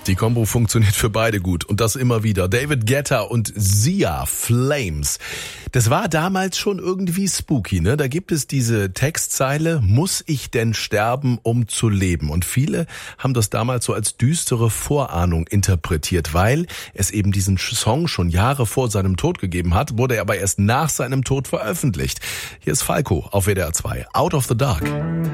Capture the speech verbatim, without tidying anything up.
Die Kombo funktioniert für beide gut und das immer wieder. David Guetta und Sia, Flames. Das war damals schon irgendwie spooky, ne? Da gibt es diese Textzeile, muss ich denn sterben, um zu leben? Und viele haben das damals so als düstere Vorahnung interpretiert, weil es eben diesen Song schon Jahre vor seinem Tod gegeben hat, wurde er aber erst nach seinem Tod veröffentlicht. Hier ist Falco auf W D R zwei, Out of the Dark.